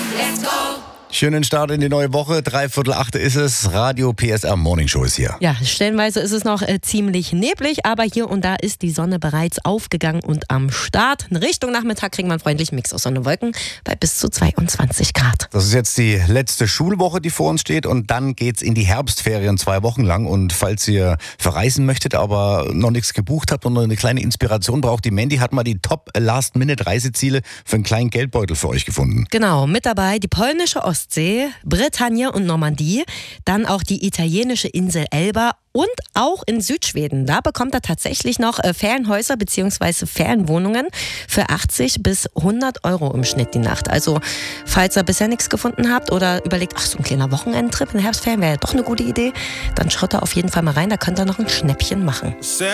let's go. Schönen Start in die neue Woche. 7:45 ist es. Radio PSR Morning Show ist hier. Ja, stellenweise ist es noch ziemlich neblig, aber hier und da ist die Sonne bereits aufgegangen und am Start. In Richtung Nachmittag kriegen wir einen freundlichen Mix aus Sonne und Wolken bei bis zu 22 Grad. Das ist jetzt die letzte Schulwoche, die vor uns steht, und dann geht's in die Herbstferien 2 Wochen lang. Und falls ihr verreisen möchtet, aber noch nichts gebucht habt und noch eine kleine Inspiration braucht, die Mandy hat mal die Top-Last-Minute-Reiseziele für einen kleinen Geldbeutel für euch gefunden. Genau, mit dabei die polnische Ostsee, Bretagne und Normandie, dann auch die italienische Insel Elba und auch in Südschweden. Da bekommt er tatsächlich noch Ferienhäuser bzw. Ferienwohnungen für 80 bis 100 Euro im Schnitt die Nacht. Also falls ihr bisher nichts gefunden habt oder überlegt, ach, so ein kleiner Wochenendtrip in den Herbstferien wäre ja doch eine gute Idee, dann schaut da auf jeden Fall mal rein, da könnt ihr noch ein Schnäppchen machen.